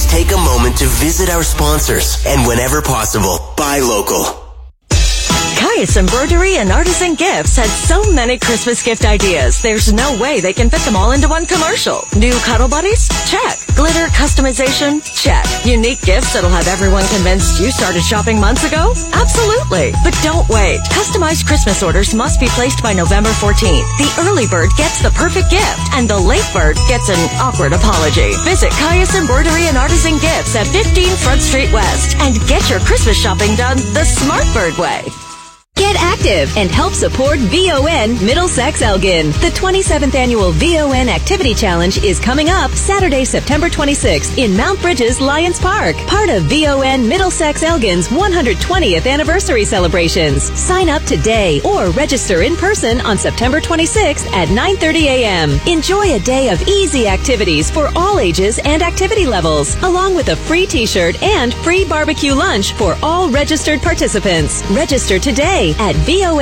please take a moment to visit our sponsors and whenever possible, buy local. Caius Embroidery and Artisan Gifts had so many Christmas gift ideas, there's no way they can fit them all into one commercial. New Cuddle Buddies? Check. Glitter customization? Check. Unique gifts that'll have everyone convinced you started shopping months ago? Absolutely. But don't wait. Customized Christmas orders must be placed by November 14th. The early bird gets the perfect gift, and the late bird gets an awkward apology. Visit Caius Embroidery and Artisan Gifts at 15 Front Street West and get your Christmas shopping done the Smart Bird way. Get active and help support VON Middlesex Elgin. The 27th annual VON Activity Challenge is coming up Saturday, September 26th in Mount Bridges Lions Park, part of VON Middlesex Elgin's 120th anniversary celebrations. Sign up today or register in person on September 26th at 9:30 a.m. Enjoy a day of easy activities for all ages and activity levels, along with a free t-shirt and free barbecue lunch for all registered participants. Register today at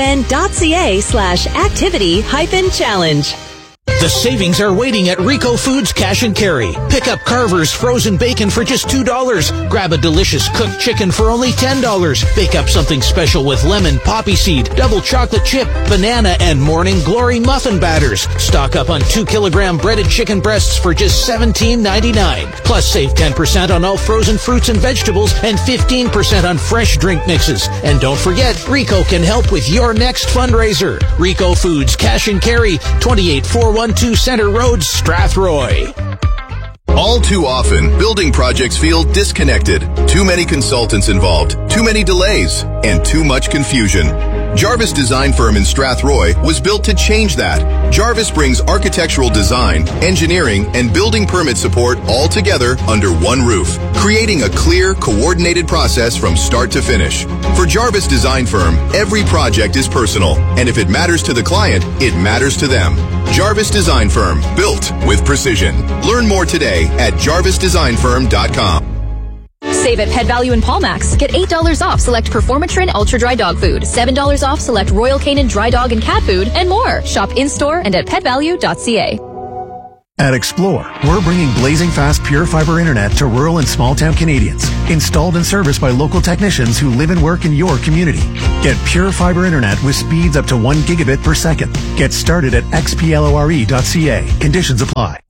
von.ca/activity-challenge. The savings are waiting at Rico Foods Cash and Carry. Pick up Carver's frozen bacon for just $2. Grab a delicious cooked chicken for only $10. Bake up something special with lemon, poppy seed, double chocolate chip, banana, and morning glory muffin batters. Stock up on 2-kilogram breaded chicken breasts for just $17.99. Plus save 10% on all frozen fruits and vegetables and 15% on fresh drink mixes. And don't forget, Rico can help with your next fundraiser. Rico Foods Cash and Carry, 28412 Center Road, Strathroy. All too often, building projects feel disconnected. Too many consultants involved, too many delays, and too much confusion. Jarvis Design Firm in Strathroy was built to change that. Jarvis brings architectural design, engineering, and building permit support all together under one roof, creating a clear, coordinated process from start to finish. For Jarvis Design Firm, every project is personal, and if it matters to the client, it matters to them. Jarvis Design Firm, built with precision. Learn more today at jarvisdesignfirm.com. Save at Pet Value and Palmax. Get $8 off select Performatrin Ultra Dry Dog Food, $7 off select Royal Canin Dry Dog and Cat Food, and more. Shop in-store and at petvalue.ca. At Explore, we're bringing blazing fast pure fiber internet to rural and small town Canadians. Installed and serviced by local technicians who live and work in your community. Get pure fiber internet with speeds up to 1 gigabit per second. Get started at xplore.ca. Conditions apply.